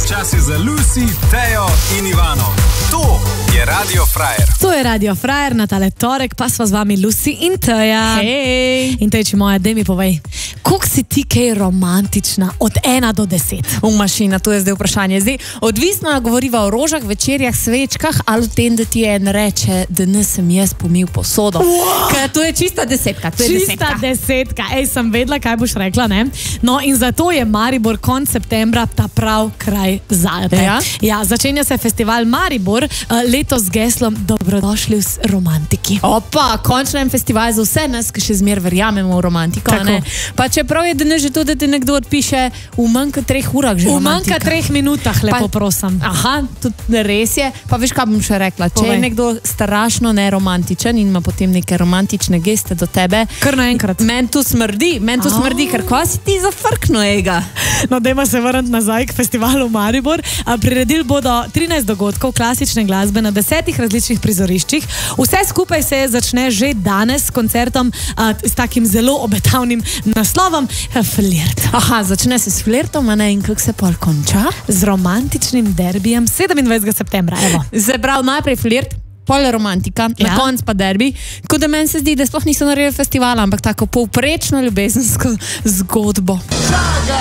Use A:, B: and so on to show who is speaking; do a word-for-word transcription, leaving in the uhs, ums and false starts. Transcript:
A: Čas je za Lucy, Tejo in Ivano. To je Radio Frajer.
B: To je Radio Frajer na tale torek, pa sva z vami Lucy in Teja.
C: Hej!
B: In Tej, če moja, daj mi povej, koliko si ti kaj romantična od ena do deset?
C: V mašina, to je zdaj vprašanje. Zdaj, odvisno govoriva o rožah, večerjah, svečkah ali o tem, da ti en reče, da nisem jaz pomil posodo.
B: Wow.
C: Ker to je čista desetka. To je
B: Čista
C: desetka.
B: desetka. Ej, sem vedela, kaj boš rekla, ne? No, in zato je Maribor konec septembra ta prav kraj zate.
C: Ja?
B: Ja, začenja se festival Maribor, letos z geslom Dobrodošli v romantiki.
C: Opa, končno en festival za vse nas, ki še zmer verjamemo v romantiko.
B: Tako.
C: Ne? Pa čeprav je danes že to, da ti nekdo odpiše v manj kot treh urah že
B: V manj
C: romantika.
B: kot treh minutah, lepo prosim.
C: Aha, tudi res je. Pa veš, kaj bom še rekla? Če
B: Povej.
C: je nekdo strašno neromantičen in ima potem neke romantične geste do tebe,
B: Kar naenkrat.
C: meni to smrdi, meni to
B: A.
C: smrdi, ker ko si ti zafrkno ega.
B: No, dajmo se vrniti nazaj k festivalu Maribor. A, Priredili bodo trinajst dogodkov klasične glasbe na desetih različnih prizoriščih. Vse skupaj se začne že danes s koncertom a, s takim zelo obetavnim naslovom Flirt.
C: Aha, začne se s flirtom, a ne, in kako se pol konča?
B: Z romantičnim derbijem sedemindvajsetega septembra. Evo.
C: Se pravi, najprej flirt, pol romantika, ja.
B: Ja.
C: Na konc pa derbi. Tako da meni se zdi, da sploh niso naredili festivala, ampak tako povprečno ljubezensko zgodbo.